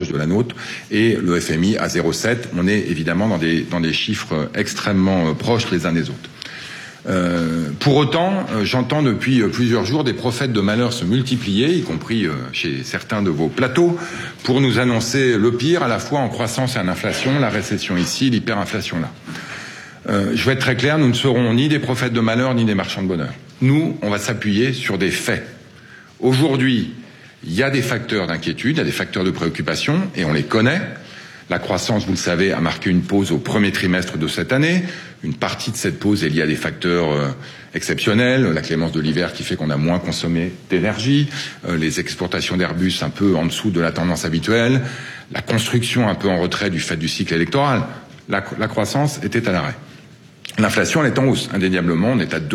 proche de la nôtre, et le FMI à 0,7. On est évidemment dans des chiffres extrêmement proches les uns des autres. Pour autant, j'entends depuis plusieurs jours des prophètes de malheur se multiplier, y compris chez certains de vos plateaux, pour nous annoncer le pire, à la fois en croissance et en inflation, la récession ici, l'hyperinflation là. Je vais être très clair, nous ne serons ni des prophètes de malheur, ni des marchands de bonheur. Nous, on va s'appuyer sur des faits. Aujourd'hui, il y a des facteurs d'inquiétude, il y a des facteurs de préoccupation, et on les connaît. La croissance, vous le savez, a marqué une pause au premier trimestre de cette année. Une partie de cette pause est liée à des facteurs exceptionnels, la clémence de l'hiver qui fait qu'on a moins consommé d'énergie, les exportations d'Airbus un peu en dessous de la tendance habituelle, la construction un peu en retrait du fait du cycle électoral. La croissance était à l'arrêt. L'inflation, elle est en hausse, indéniablement. On est à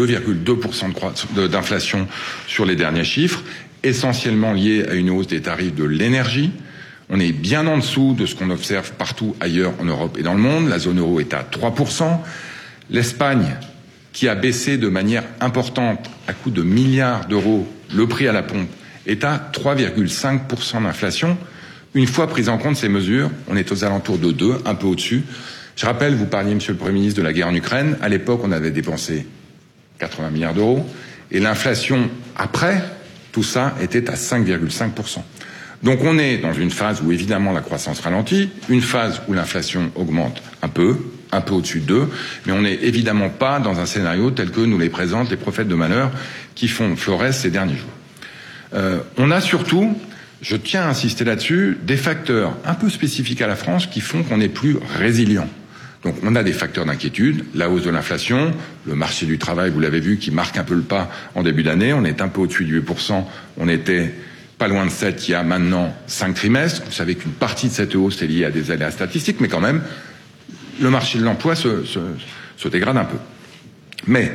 2,2% d'inflation sur les derniers chiffres, essentiellement liée à une hausse des tarifs de l'énergie. On est bien en dessous de ce qu'on observe partout ailleurs en Europe et dans le monde. La zone euro est à 3%. L'Espagne, qui a baissé de manière importante, à coût de milliards d'euros, le prix à la pompe, est à 3,5% d'inflation. Une fois prise en compte ces mesures, on est aux alentours de 2, un peu au-dessus. Je rappelle, vous parliez, Monsieur le Premier ministre, de la guerre en Ukraine. À l'époque, on avait dépensé 80 milliards d'euros. Et l'inflation, après tout ça, était à 5,5%. Donc on est dans une phase où évidemment la croissance ralentit, une phase où l'inflation augmente un peu au-dessus de 2, mais on n'est évidemment pas dans un scénario tel que nous les présentent les prophètes de malheur qui font florès ces derniers jours. On a surtout, je tiens à insister là-dessus, des facteurs un peu spécifiques à la France qui font qu'on est plus résilient. Donc on a des facteurs d'inquiétude, la hausse de l'inflation, le marché du travail, vous l'avez vu, qui marque un peu le pas en début d'année. On est un peu au-dessus du 8%, on était pas loin de 7 il y a maintenant 5 trimestres. Vous savez qu'une partie de cette hausse est liée à des aléas statistiques, mais quand même, le marché de l'emploi se dégrade un peu. Mais,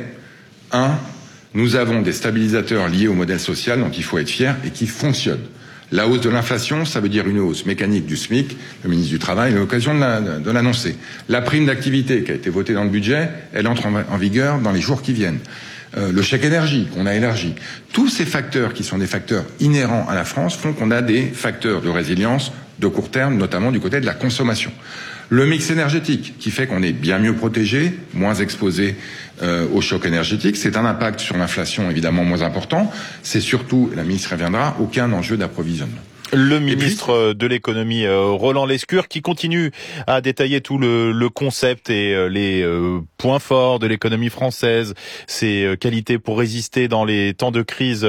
nous avons des stabilisateurs liés au modèle social dont il faut être fier et qui fonctionnent. La hausse de l'inflation, ça veut dire une hausse mécanique du SMIC. Le ministre du Travail a eu l'occasion de l'annoncer. La prime d'activité qui a été votée dans le budget, elle entre en vigueur dans les jours qui viennent. Le chèque énergie qu'on a élargi. Tous ces facteurs qui sont des facteurs inhérents à la France font qu'on a des facteurs de résilience de court terme, notamment du côté de la consommation. Le mix énergétique qui fait qu'on est bien mieux protégé, moins exposé au choc énergétique. C'est un impact sur l'inflation évidemment moins important. C'est surtout, la ministre reviendra, aucun enjeu d'approvisionnement. Le ministre de l'économie, Roland Lescure, qui continue à détailler tout le concept et les points forts de l'économie française, ses qualités pour résister dans les temps de crise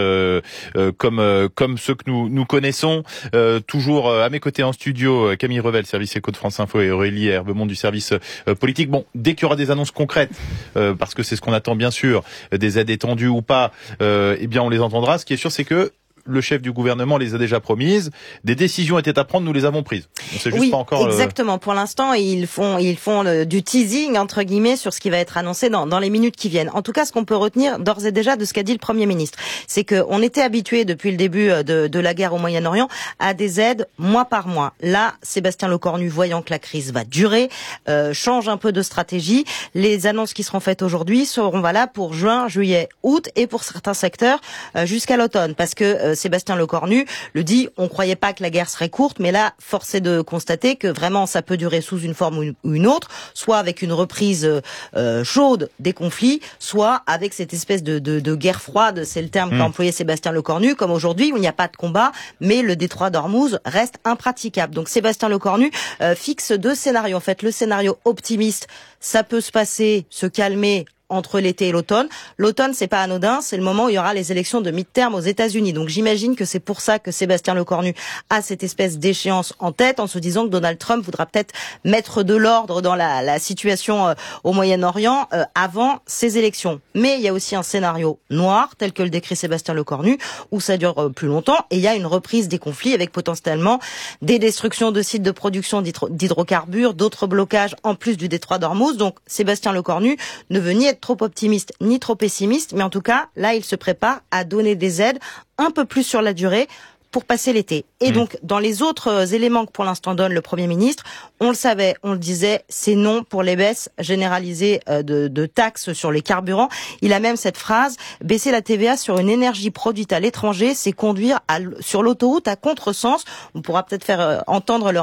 comme ceux que nous connaissons. Toujours à mes côtés en studio, Camille Revel, service éco de France Info, et Aurélie Herbemont du service politique. Bon, dès qu'il y aura des annonces concrètes, parce que c'est ce qu'on attend bien sûr, des aides étendues ou pas, eh bien on les entendra. Ce qui est sûr, c'est que le chef du gouvernement les a déjà promises. Des décisions étaient à prendre, nous les avons prises. On sait juste pas encore. Exactement. Pour l'instant, ils font du teasing entre guillemets sur ce qui va être annoncé dans les minutes qui viennent. En tout cas, ce qu'on peut retenir d'ores et déjà de ce qu'a dit le Premier ministre, c'est que on était habitué depuis le début de la guerre au Moyen-Orient à des aides mois par mois. Là, Sébastien Lecornu, voyant que la crise va durer, change un peu de stratégie. Les annonces qui seront faites aujourd'hui seront valables pour juin, juillet, août et pour certains secteurs jusqu'à l'automne, parce que Sébastien Lecornu le dit, on croyait pas que la guerre serait courte, mais là, force est de constater que vraiment ça peut durer sous une forme ou une autre, soit avec une reprise chaude des conflits, soit avec cette espèce de guerre froide, c'est le terme qu'a employé Sébastien Lecornu, comme aujourd'hui où il n'y a pas de combat, mais le détroit d'Ormuz reste impraticable. Donc Sébastien Lecornu fixe 2 scénarios. En fait, le scénario optimiste, ça peut se passer, se calmer entre l'été et l'automne. L'automne, c'est pas anodin, c'est le moment où il y aura les élections de mi-terme aux États-Unis. Donc j'imagine que c'est pour ça que Sébastien Lecornu a cette espèce d'échéance en tête, en se disant que Donald Trump voudra peut-être mettre de l'ordre dans la situation au Moyen-Orient avant ces élections. Mais il y a aussi un scénario noir, tel que le décrit Sébastien Lecornu, où ça dure plus longtemps, et il y a une reprise des conflits avec potentiellement des destructions de sites de production d'hydrocarbures, d'autres blocages en plus du détroit d'Ormuz. Donc Sébastien Lecornu ne veut ni être trop optimiste ni trop pessimiste, mais en tout cas, là, il se prépare à donner des aides un peu plus sur la durée pour passer l'été. Et donc, dans les autres éléments que pour l'instant donne le Premier ministre, on le savait, on le disait, c'est non pour les baisses généralisées de taxes sur les carburants. Il a même cette phrase, baisser la TVA sur une énergie produite à l'étranger, c'est conduire sur l'autoroute à contresens. On pourra peut-être faire entendre le